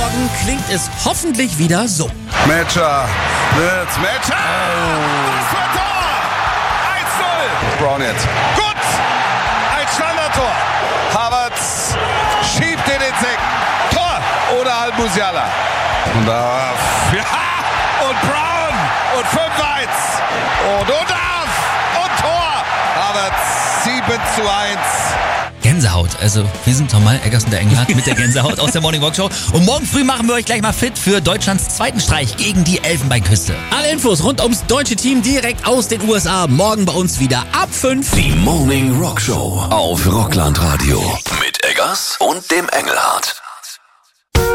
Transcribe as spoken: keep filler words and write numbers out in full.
Morgen klingt es hoffentlich wieder so. Metscher, Blitz, Metscher! Oh. Was für ein Tor! eins null! Brown jetzt. Gut! Ein Standardtor. Havertz schiebt in den Eck. Tor! Oder halt Musiala. Und da... Ja! Und Brown! Und fünf eins! Und Odaf! Und Tor! Havertz sieben zu eins. Gänsehaut. Also wir sind Tom Mall, Eggers und der Engelhardt mit der Gänsehaut aus der Morning Walk Show. Und morgen früh machen wir euch gleich mal fit für Deutschlands zweiten Streich gegen die Elfenbeinküste. Alle Infos rund ums deutsche Team direkt aus den U S A. Morgen bei uns wieder ab fünf. Die Morning Rock Show auf Rockland Radio. Mit Eggers und dem Engelhardt.